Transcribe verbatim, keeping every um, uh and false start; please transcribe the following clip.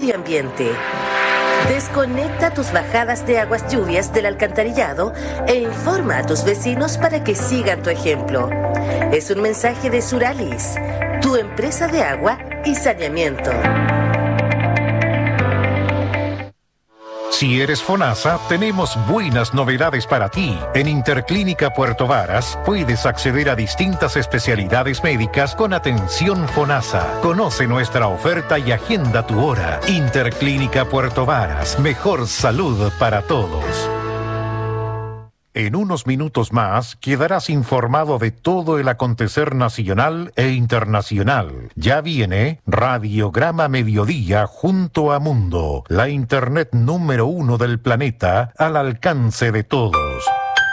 medio ambiente. Desconecta tus bajadas de aguas lluvias del alcantarillado e informa a tus vecinos para que sigan tu ejemplo. Es un mensaje de Suralis, tu empresa de agua y saneamiento. Si eres FONASA, tenemos buenas novedades para ti. En Interclínica Puerto Varas puedes acceder a distintas especialidades médicas con atención FONASA. Conoce nuestra oferta y agenda tu hora. Interclínica Puerto Varas, mejor salud para todos. En unos minutos más quedarás informado de todo el acontecer nacional e internacional. Ya viene Radiograma Mediodía junto a Mundo, la internet número uno del planeta al alcance de todos.